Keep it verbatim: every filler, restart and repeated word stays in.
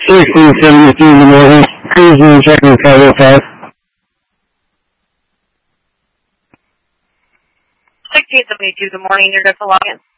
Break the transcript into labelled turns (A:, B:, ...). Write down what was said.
A: sixteen seventy-three in the morning, cruising checking five oh five.
B: sixteen seventy-two, good morning, you're good to log in.